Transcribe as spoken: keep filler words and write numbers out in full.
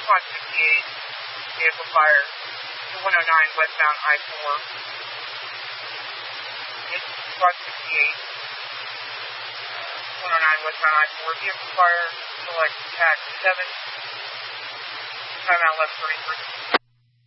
Squad sixty-eight, vehicle fire to one oh nine westbound I four. It's Squad sixty-eight, one oh nine westbound I four, vehicle fire, select tax seven, timeout left thirty-three.